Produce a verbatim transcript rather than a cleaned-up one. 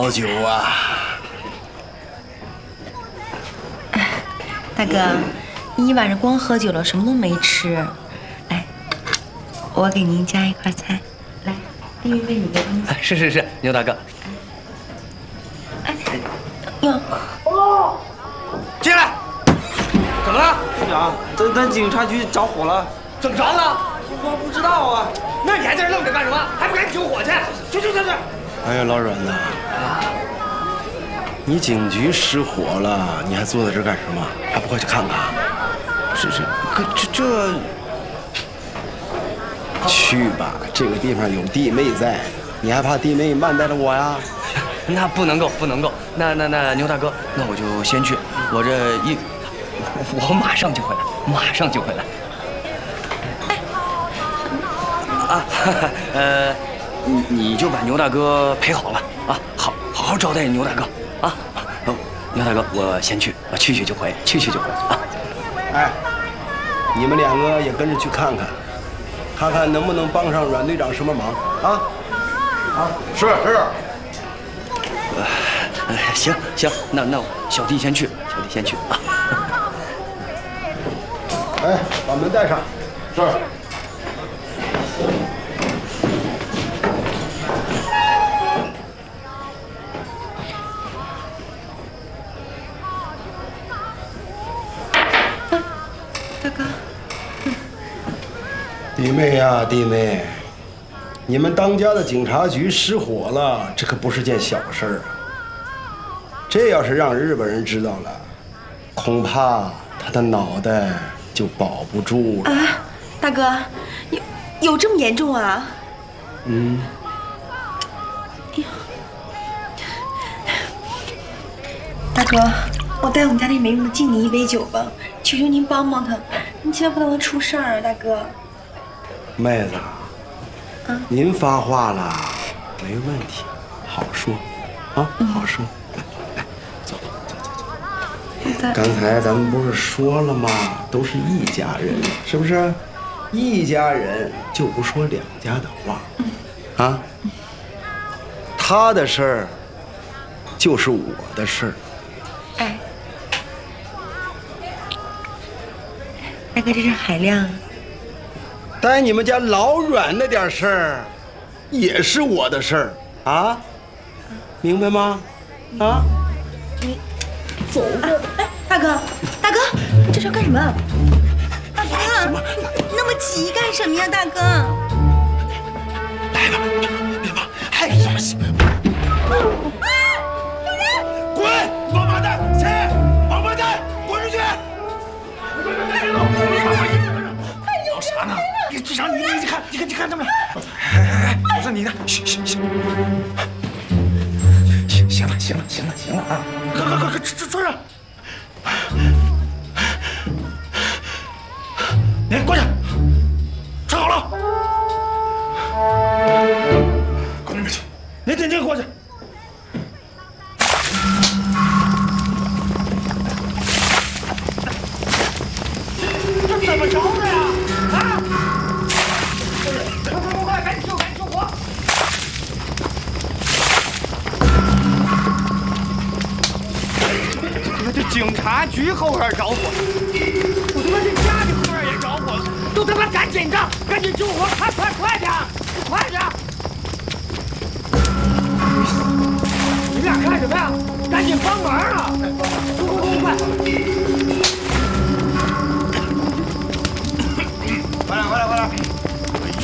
好酒啊！ 哎，大哥，你一晚上光喝酒了，什么都没吃。来，我给您加一块菜。来，因为你的东西。 是是是，牛大哥。 哎，哟， 哦， 进来。怎么了？ 局长，咱咱警察局着火了。 怎么着了？ 我不知道啊。 那你还在这愣着干什么？还不赶紧救火去！去去去去！ 哎呀，老阮呐，你警局失火了，你还坐在这儿干什么？还不快去看看？是是，可这这，去吧，这个地方有弟妹在，你还怕弟妹慢待了我呀？ 那不能够，不能够。那那那牛大哥，那我就先去，我这一，我马上就回来，马上就回来。啊，呃，你你就把牛大哥陪好了啊，好好好招待牛大哥啊。哦，牛大哥，我先去，我去去就回，去去就回啊。 哎，你们两个也跟着去看看，看看能不能帮上阮队长什么忙啊？啊， 是是。 呃，行行，那那小弟先去，小弟先去啊。 哎，把门带上。 是。 大哥， 弟妹呀，弟妹，你们当家的警察局失火了，这可不是件小事儿啊。这要是让日本人知道了，恐怕他的脑袋就保不住了。 啊，大哥，有有这么严重啊？ 嗯。 哎呀，大哥，我代我们家那美女敬你一杯酒吧，求求您帮帮她，你千万不能让她出事儿啊，大哥。 妹子， 啊， 您发话了，没问题，好说，啊，好说。来来，走走走走。刚才咱们不是说了吗？都是一家人，是不是？一家人就不说两家的话，啊。他的事儿就是我的事儿。 哎，大哥，这是海量。 带你们家老阮那点事儿，也是我的事儿啊，明白吗？啊， 你走吧。哎，大哥，大哥，你这是要干什么？大哥，那么急干什么呀，大哥？ 来吧，别怕。哎呀， 啊！有人！ 滚！王八蛋！谁？王八蛋！滚出去！ 搞啥呢？你队长，你你看，你看，你看他们！哎哎哎，我说你呢？行行行，行行了，行了，行了，行了啊！快快快快，穿穿上！你过去，穿好了，滚那边去！你点进过去。这怎么着的呀？啊！快快快快，赶紧救，赶紧救火！这警察局后院着火，我他妈这家里后院也着火了，都他妈赶紧的，赶紧救火！快快快点，快点！你们俩干什么呀？赶紧帮忙啊！快快快快！